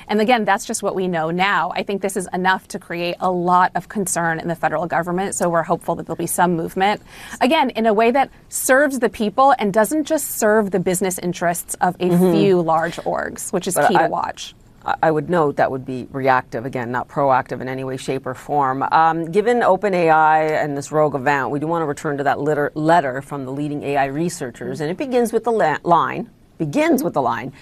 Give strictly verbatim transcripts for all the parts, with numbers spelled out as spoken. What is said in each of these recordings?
And again, that's just what we know now. I think this is enough to create a lot of concern in the federal government, so we're hopeful that there'll be some movement, again, in a way that serves the people and doesn't just serve the business interests of a mm-hmm. few large orgs, which is but key I, to watch. I would note that would be reactive, again, not proactive in any way, shape, or form. Um, given OpenAI and this rogue event, we do want to return to that letter, letter from the leading A I researchers, and it begins with the la- line, begins with the line,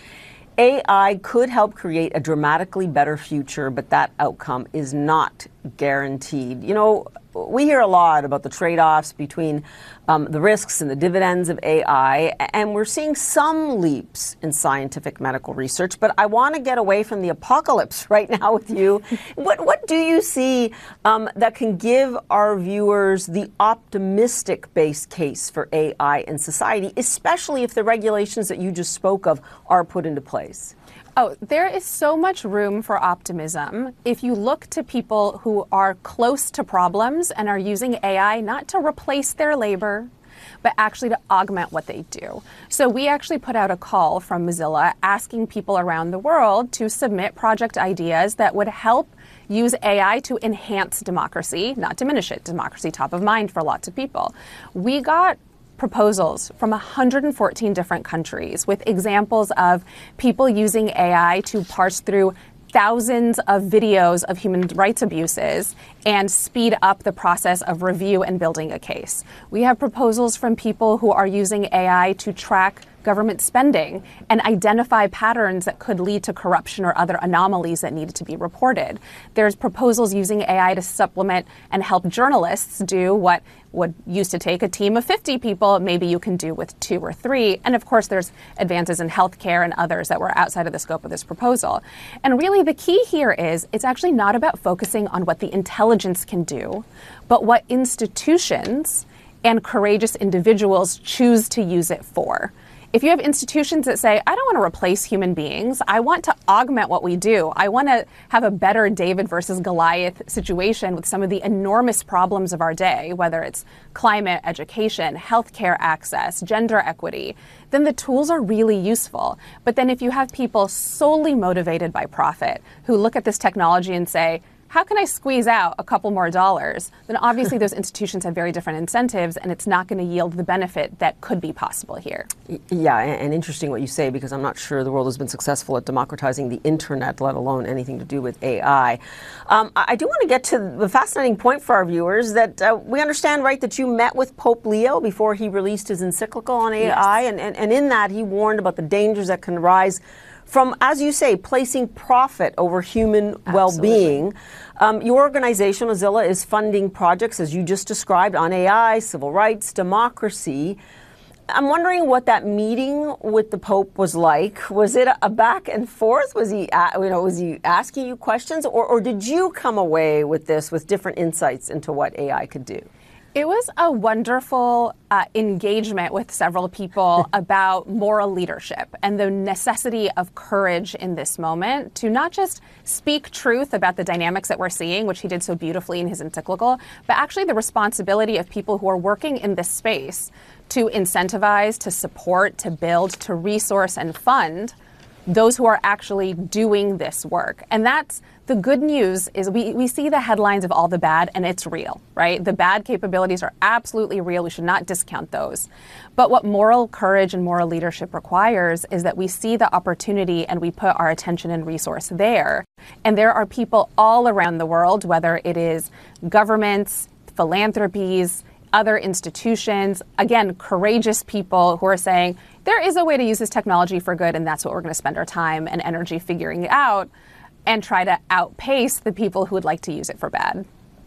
A I could help create a dramatically better future, but that outcome is not guaranteed. You know, we hear a lot about the trade-offs between um, the risks and the dividends of A I, and we're seeing some leaps in scientific medical research, but I want to get away from the apocalypse right now with you. What, what do you see um, that can give our viewers the optimistic base case for A I in society, especially if the regulations that you just spoke of are put into place? Oh, there is so much room for optimism if you look to people who are close to problems and are using A I not to replace their labor, but actually to augment what they do. So we actually put out a call from Mozilla asking people around the world to submit project ideas that would help use A I to enhance democracy, not diminish it. Democracy top of mind for lots of people. We got proposals from one hundred fourteen different countries with examples of people using A I to parse through thousands of videos of human rights abuses and speed up the process of review and building a case. We have proposals from people who are using A I to track government spending and identify patterns that could lead to corruption or other anomalies that needed to be reported. There's proposals using A I to supplement and help journalists do what would used to take a team of fifty people, maybe you can do with two or three. And of course, there's advances in healthcare and others that were outside of the scope of this proposal. And really the key here is it's actually not about focusing on what the intelligence can do, but what institutions and courageous individuals choose to use it for. If you have institutions that say, I don't want to replace human beings, I want to augment what we do. I want to have a better David versus Goliath situation with some of the enormous problems of our day, whether it's climate, education, healthcare access, gender equity, then the tools are really useful. But then if you have people solely motivated by profit who look at this technology and say, how can I squeeze out a couple more dollars? Then obviously those institutions have very different incentives and it's not going to yield the benefit that could be possible here. Yeah, and interesting what you say, because I'm not sure the world has been successful at democratizing the internet, let alone anything to do with A I. Um, I do want to get to the fascinating point for our viewers that uh, we understand, right, that you met with Pope Leo before he released his encyclical on A I, yes. and, and, and in that he warned about the dangers that can rise from, as you say, placing profit over human Absolutely. well-being. Um, your organization, Mozilla, is funding projects, as you just described, on A I, civil rights, democracy. I'm wondering what that meeting with the Pope was like. Was it a back and forth? Was he, you know, was he asking you questions, or, or did you come away with this with different insights into what A I could do? It was a wonderful uh, engagement with several people about moral leadership and the necessity of courage in this moment to not just speak truth about the dynamics that we're seeing, which he did so beautifully in his encyclical, but actually the responsibility of people who are working in this space to incentivize, to support, to build, to resource and fund those who are actually doing this work. And that's the good news is we, we see the headlines of all the bad and it's real, right? The bad capabilities are absolutely real. We should not discount those. But what moral courage and moral leadership requires is that we see the opportunity and we put our attention and resource there. And there are people all around the world, whether it is governments, philanthropies, other institutions, again, courageous people who are saying, there is a way to use this technology for good, and that's what we're going to spend our time and energy figuring out and try to outpace the people who would like to use it for bad.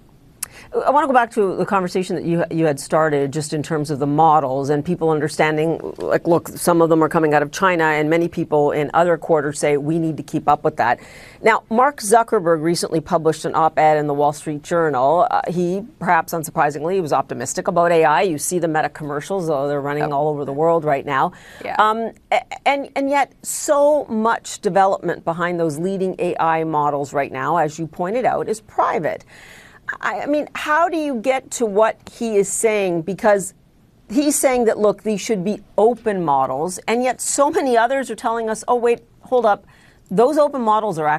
I want to go back to the conversation that you you had started just in terms of the models and people understanding, like, look, some of them are coming out of China and many people in other quarters say we need to keep up with that. Now, Mark Zuckerberg recently published an op-ed in the Wall Street Journal. Uh, he, perhaps unsurprisingly, was optimistic about A I. You see the Meta commercials, though they're running oh. all over the world right now. Yeah. Um, and, and yet so much development behind those leading A I models right now, as you pointed out, is private. I mean, how do you get to what he is saying? Because he's saying that, look, these should be open models, and yet so many others are telling us, oh, wait, hold up, those open models are actually